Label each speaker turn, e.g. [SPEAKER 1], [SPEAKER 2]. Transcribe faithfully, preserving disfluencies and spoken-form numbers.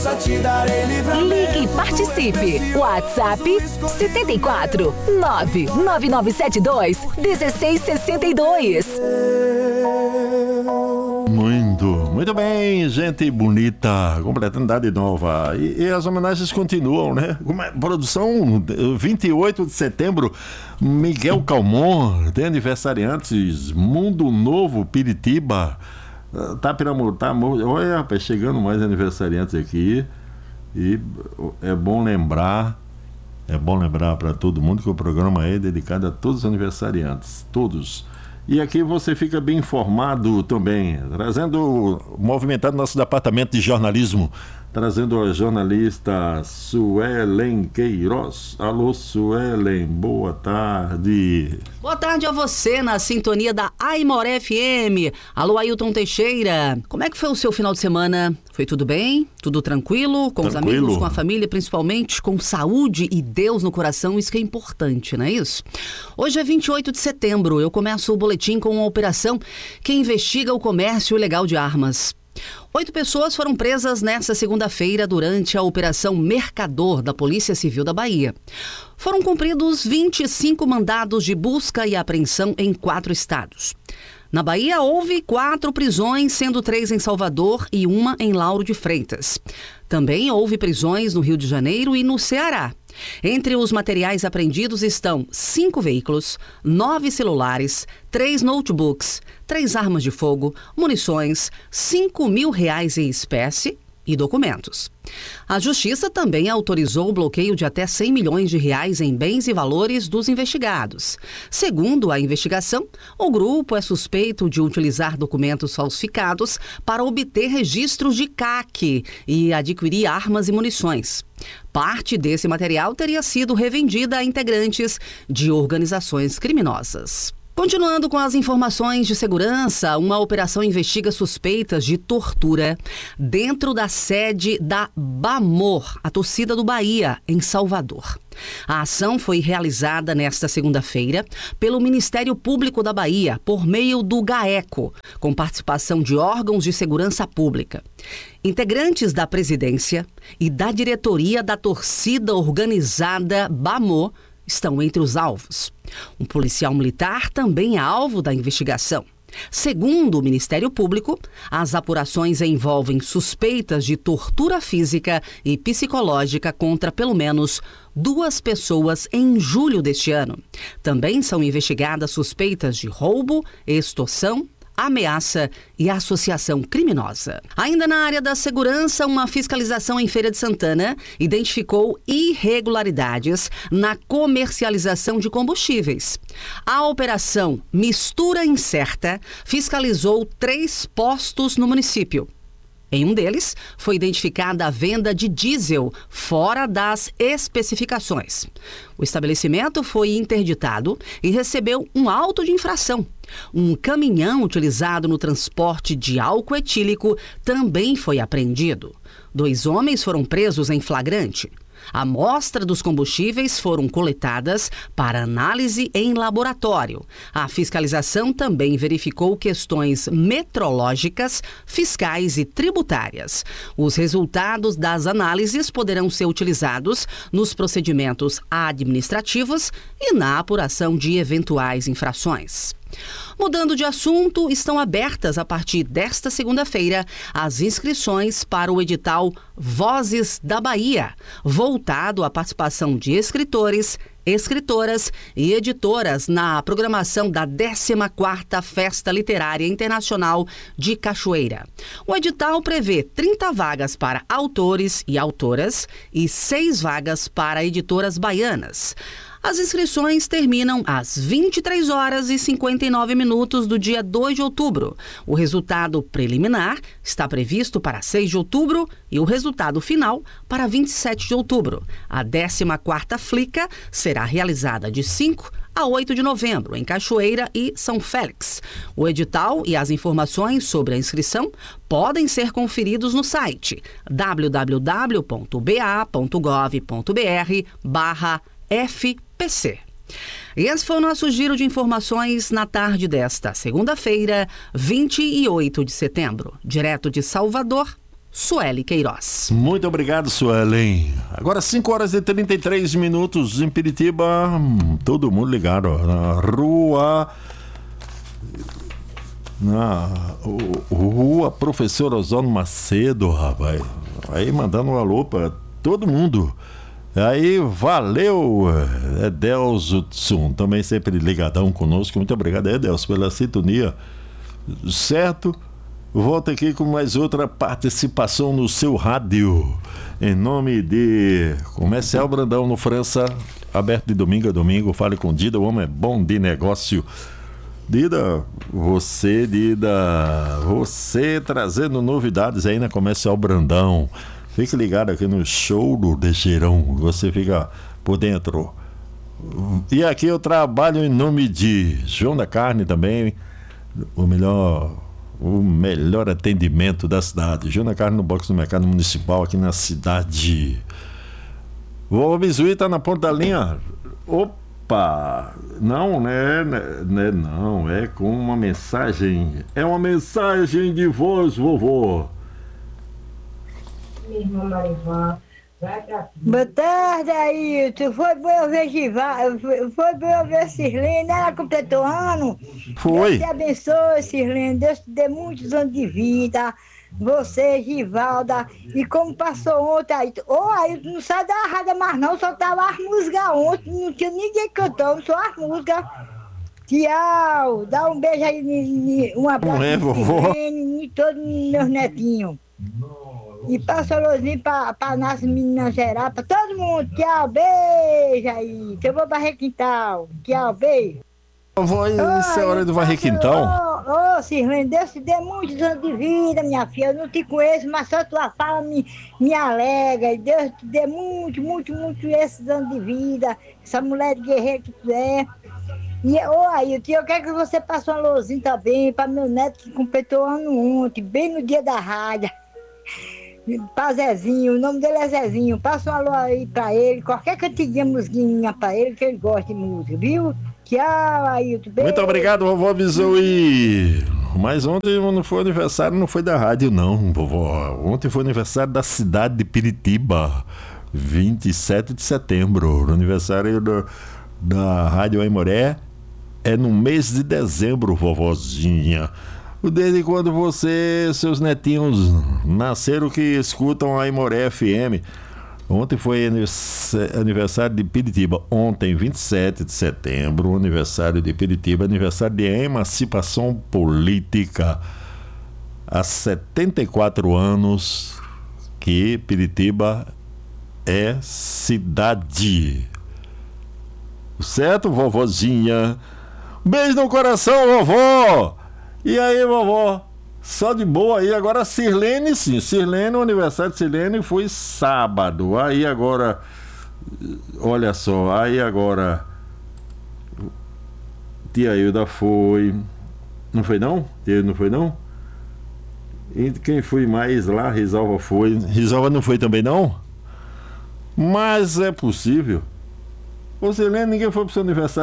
[SPEAKER 1] força te darei livramento.
[SPEAKER 2] Ligue e participe. WhatsApp setenta e quatro, nove nove nove sete dois, um seis seis dois.
[SPEAKER 3] Muito, muito bem, gente bonita, completando idade nova. E, e as homenagens continuam, né? Produção vinte e oito de setembro, Miguel Calmon, tem aniversariantes, Mundo Novo, Piritiba, tá, tá, olha, rapaz, chegando mais aniversariantes aqui. E é bom lembrar, é bom lembrar para todo mundo que o programa é dedicado a todos os aniversariantes, todos. E aqui você fica bem informado também, trazendo, movimentando nosso departamento de jornalismo, trazendo a jornalista Suelen Queiroz. Alô, Suelen, boa tarde.
[SPEAKER 4] Boa tarde a você na sintonia da Aimoré F M. Alô, Ailton Teixeira. Como é que foi o seu final de semana? Foi tudo bem? Tudo tranquilo? Com tranquilo. Os amigos, com a família, principalmente com saúde e Deus no coração, isso que é importante, não é isso? Hoje é vinte e oito de setembro, eu começo o boletim com uma operação que investiga o comércio ilegal de armas. Oito pessoas foram presas nesta segunda-feira durante a Operação Mercador da Polícia Civil da Bahia. Foram cumpridos vinte e cinco mandados de busca e apreensão em quatro estados. Na Bahia, houve quatro prisões, sendo três em Salvador e uma em Lauro de Freitas. Também houve prisões no Rio de Janeiro e no Ceará. Entre os materiais apreendidos estão cinco veículos, nove celulares, três notebooks, três armas de fogo, munições, cinco mil reais em espécie e documentos. A Justiça também autorizou o bloqueio de até cem milhões de reais em bens e valores dos investigados. Segundo a investigação, o grupo é suspeito de utilizar documentos falsificados para obter registros de C A C e adquirir armas e munições. Parte desse material teria sido revendida a integrantes de organizações criminosas. Continuando com as informações de segurança, uma operação investiga suspeitas de tortura dentro da sede da Bamor, a torcida do Bahia, em Salvador. A ação foi realizada nesta segunda-feira pelo Ministério Público da Bahia, por meio do GAECO, com participação de órgãos de segurança pública. Integrantes da presidência e da diretoria da torcida organizada Bamor estão entre os alvos. Um policial militar também é alvo da investigação. Segundo o Ministério Público, as apurações envolvem suspeitas de tortura física e psicológica contra pelo menos duas pessoas em julho deste ano. Também são investigadas suspeitas de roubo, extorsão, ameaça e associação criminosa. Ainda na área da segurança, uma fiscalização em Feira de Santana identificou irregularidades na comercialização de combustíveis. A operação Mistura Incerta fiscalizou três postos no município. Em um deles, foi identificada a venda de diesel fora das especificações. O estabelecimento foi interditado e recebeu um auto de infração. Um caminhão utilizado no transporte de álcool etílico também foi apreendido. Dois homens foram presos em flagrante. A amostra dos combustíveis foram coletadas para análise em laboratório. A fiscalização também verificou questões metrológicas, fiscais e tributárias. Os resultados das análises poderão ser utilizados nos procedimentos administrativos e na apuração de eventuais infrações. Mudando de assunto, estão abertas a partir desta segunda-feira as inscrições para o edital Vozes da Bahia, voltado à participação de escritores, escritoras e editoras na programação da décima quarta Festa Literária Internacional de Cachoeira. O edital prevê trinta vagas para autores e autoras e seis vagas para editoras baianas. As inscrições terminam às vinte e três horas e cinquenta e nove minutos do dia dois de outubro. O resultado preliminar está previsto para seis de outubro e o resultado final para vinte e sete de outubro. A décima quarta Flica será realizada de cinco a oito de novembro, em Cachoeira e São Félix. O edital e as informações sobre a inscrição podem ser conferidos no site w w w ponto b a ponto gov ponto b r barra F P C. Esse foi o nosso giro de informações na tarde desta segunda-feira, vinte e oito de setembro. Direto de Salvador, Sueli Queiroz.
[SPEAKER 3] Muito obrigado, Suelen. Agora cinco horas e trinta e três minutos em Piritiba. Todo mundo ligado ó, na rua... Na rua Professor Osório Macedo, rapaz. Aí mandando um alô pra todo mundo. Aí, valeu, Edelson, também sempre ligadão conosco. Muito obrigado, Edelson, pela sintonia. Certo? Volto aqui com mais outra participação no seu rádio. Em nome de Comercial Brandão no França, aberto de domingo a domingo. Fale com Dida, o homem é bom de negócio. Dida, você, Dida, você trazendo novidades aí na Comercial Brandão. Fique ligado aqui no show do Deixeirão, você fica por dentro. E aqui eu trabalho em nome de João da Carne também, o melhor, o melhor atendimento da cidade. João da Carne no box do Mercado Municipal aqui na cidade. O Bizuí tá na ponta da linha. Opa! Não, né, né? Não, é com uma mensagem. É uma mensagem de voz, vovô.
[SPEAKER 1] Boa tarde, Ailton. Foi bom eu ver Gival, foi bom eu ver Sirlene. Ela completou ano.
[SPEAKER 3] Foi.
[SPEAKER 1] Deus te abençoe, Sirlene. Deus te dê muitos anos de vida. Você, Givalda. E como passou ontem, Ailton. Ô, Ailton, não sai da rádio mais não. Só tava as músicas ontem. Não tinha ninguém cantando, só as músicas. Tchau. Dá um beijo aí, um abraço
[SPEAKER 3] é,
[SPEAKER 1] pra Sirlene e todos meus netinhos. E passa a luzinha pra, pra nossa menina geral, pra todo mundo. Tchau, beijo aí. Que eu vou varrer quintal. Tchau, beijo.
[SPEAKER 3] Vovó, isso é hora do varrer quintal?
[SPEAKER 1] Ô, oh, oh, Sirlene, Deus te dê muitos anos de vida, minha filha. Eu não te conheço, mas só tua fala me, me alegra. Deus te dê muito, muito, muito esses anos de vida. Essa mulher de guerreiro que tu é. E, ô, oh, Ailton, eu quero que você passe uma luzinha também pra meu neto que completou ano ontem, bem no dia da rádio. Pra Zezinho, o nome dele é Zezinho. Passa um alô aí pra ele, qualquer cantidinha musiquinha pra ele, que ele gosta de música, viu? Tchau, Ailton. Beijo.
[SPEAKER 3] Muito obrigado, vovó Bizoui. Mas ontem não foi aniversário, não foi da rádio, não, vovó. Ontem foi aniversário da cidade de Piritiba, vinte e sete de setembro. O aniversário do, da Rádio Aimoré é no mês de dezembro, vovozinha. Desde quando você, seus netinhos nasceram que escutam a Aimoré F M. Ontem foi aniversário de Piritiba. Ontem, vinte e sete de setembro, aniversário de Piritiba, aniversário de emancipação política. Há setenta e quatro anos que Piritiba é cidade. Certo, vovozinha? Beijo no coração, vovó! E aí, vovó? Só de boa aí. Agora, Sirlene, sim. Sirlene, o aniversário de Sirlene foi sábado. Aí agora, olha só, aí agora, Tia Hilda foi. Não foi não? Tia Hilda não foi não? E quem foi mais lá? Risalva foi. Risalva não foi também não? Mas é possível. Ô, Sirlene, ninguém foi pro seu aniversário.